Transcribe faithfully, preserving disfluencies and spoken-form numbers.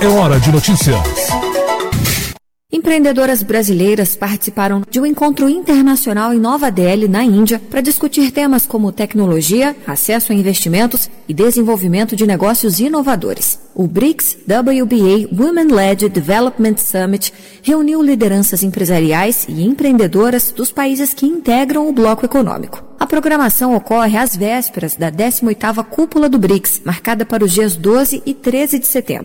É hora de notícias. Empreendedoras brasileiras participaram de um encontro internacional em Nova Delhi, na Índia, para discutir temas como tecnologia, acesso a investimentos e desenvolvimento de negócios inovadores. O BRICS W B A Women-Led Development Summit reuniu lideranças empresariais e empreendedoras dos países que integram o bloco econômico. A programação ocorre às vésperas da décima oitava Cúpula do BRICS, marcada para os dias doze e treze de setembro.